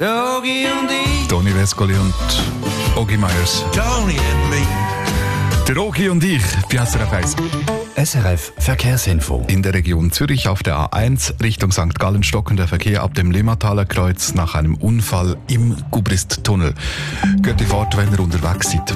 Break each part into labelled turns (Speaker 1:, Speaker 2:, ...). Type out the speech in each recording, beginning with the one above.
Speaker 1: Der Ogi und ich.
Speaker 2: Toni Vescoli und Ogi Meyers.
Speaker 1: Tony and me.
Speaker 2: Der Ogi und ich, die SRF 1.
Speaker 3: SRF Verkehrsinfo.
Speaker 2: In der Region Zürich auf der A1 Richtung St. Gallen stockender Verkehr ab dem Limmathaler Kreuz nach einem Unfall im Gubrist-Tunnel. Geht die Fahrt, wenn ihr unterwegs seid.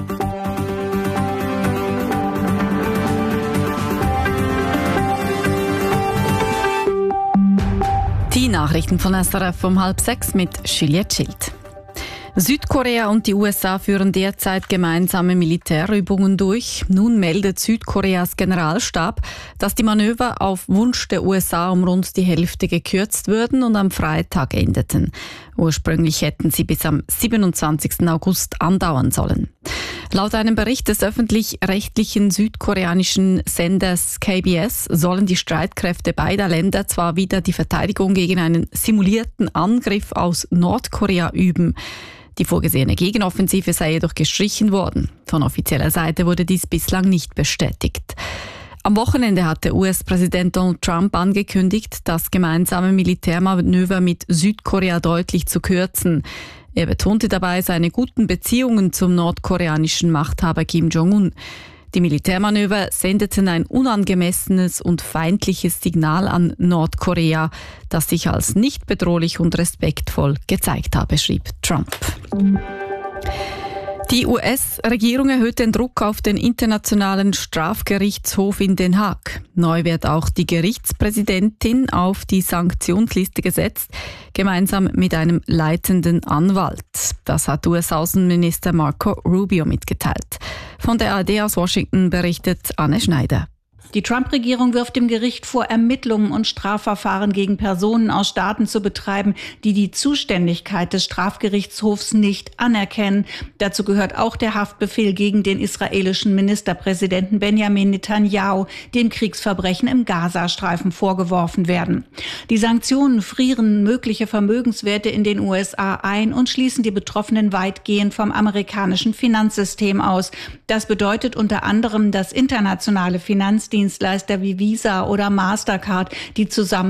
Speaker 4: Die Nachrichten von SRF um 5:30 mit Juliette Schild. Südkorea und die USA führen derzeit gemeinsame Militärübungen durch. Nun meldet Südkoreas Generalstab, dass die Manöver auf Wunsch der USA um rund die Hälfte gekürzt würden und am Freitag endeten. Ursprünglich hätten sie bis am 27. August andauern sollen. Laut einem Bericht des öffentlich-rechtlichen südkoreanischen Senders KBS sollen die Streitkräfte beider Länder zwar wieder die Verteidigung gegen einen simulierten Angriff aus Nordkorea üben. Die vorgesehene Gegenoffensive sei jedoch gestrichen worden. Von offizieller Seite wurde dies bislang nicht bestätigt. Am Wochenende hatte US-Präsident Donald Trump angekündigt, das gemeinsame Militärmanöver mit Südkorea deutlich zu kürzen. Er betonte dabei seine guten Beziehungen zum nordkoreanischen Machthaber Kim Jong-un. Die Militärmanöver sendeten ein unangemessenes und feindliches Signal an Nordkorea, das sich als nicht bedrohlich und respektvoll gezeigt habe, schrieb Trump. Die US-Regierung erhöht den Druck auf den Internationalen Strafgerichtshof in Den Haag. Neu wird auch die Gerichtspräsidentin auf die Sanktionsliste gesetzt, gemeinsam mit einem leitenden Anwalt. Das hat US-Außenminister Marco Rubio mitgeteilt. Von der ARD aus Washington berichtet Anne Schneider.
Speaker 5: Die Trump-Regierung wirft dem Gericht vor, Ermittlungen und Strafverfahren gegen Personen aus Staaten zu betreiben, die die Zuständigkeit des Strafgerichtshofs nicht anerkennen. Dazu gehört auch der Haftbefehl gegen den israelischen Ministerpräsidenten Benjamin Netanyahu, dem Kriegsverbrechen im Gazastreifen vorgeworfen werden. Die Sanktionen frieren mögliche Vermögenswerte in den USA ein und schließen die Betroffenen weitgehend vom amerikanischen Finanzsystem aus. Das bedeutet unter anderem, dass internationale Finanzdienstleister wie Visa oder Mastercard, die zusammen